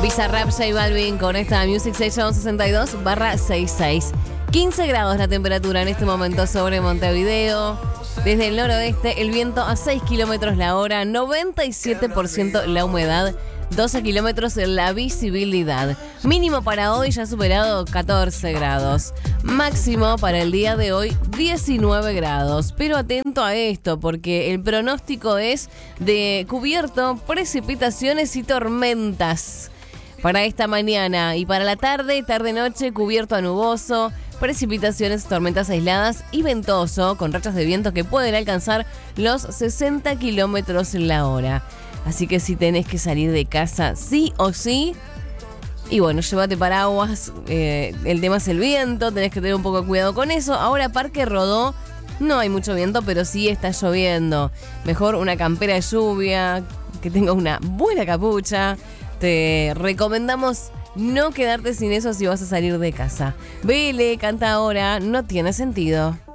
Bizarrap, J Balvin con esta Music Session 62/66. 15 grados la temperatura en este momento sobre Montevideo. Desde el noroeste, el viento a 6 kilómetros la hora, 97% la humedad, 12 kilómetros la visibilidad. Mínimo para hoy ya superado 14 grados. Máximo para el día de hoy 19 grados. Pero atento a esto porque el pronóstico es de cubierto, precipitaciones y tormentas para esta mañana. Y para la tarde-noche cubierto a nuboso, precipitaciones, tormentas aisladas y ventoso, con rachas de viento que pueden alcanzar los 60 kilómetros la hora. Así que si tenés que salir de casa sí o sí, y bueno, llévate paraguas, el tema es el viento, tenés que tener un poco de cuidado con eso. Ahora Parque Rodó, no hay mucho viento, pero sí está lloviendo. Mejor una campera de lluvia, que tenga una buena capucha. Te recomendamos no quedarte sin eso si vas a salir de casa. Vele, canta ahora, no tiene sentido.